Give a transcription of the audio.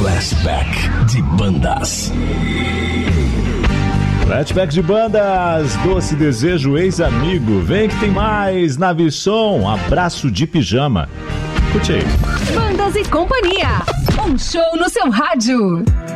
Flashback de bandas. Flashback de bandas, Doce Desejo, Ex-Amigo. Vem que tem mais, Navisson, Abraço de Pijama. Curte aí. Bandas e Companhia, um show no seu rádio.